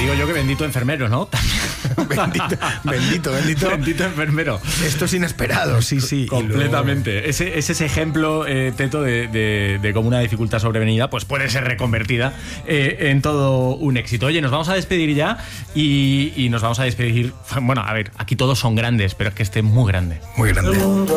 digo yo que bendito enfermero, ¿no? Bendito. Bendito enfermero. Esto es inesperado, sí. Completamente. Luego... Ese ejemplo, Teto, de cómo una dificultad sobrevenida pues puede ser reconvertida en todo un éxito. Oye, nos vamos a despedir ya y nos vamos a despedir... Bueno, a ver, aquí todos son grandes, pero es que este es muy grande. Muy grande.